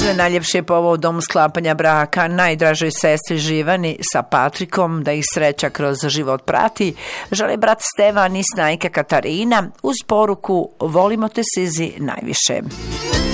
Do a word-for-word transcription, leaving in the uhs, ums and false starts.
Sve najljepše povodom sklapanja braka najdražoj sestri Živani sa Patrikom, da ih sreća kroz život prati, žele brat Stevan i snajka Katarina uz poruku volimo te Sizi najviše.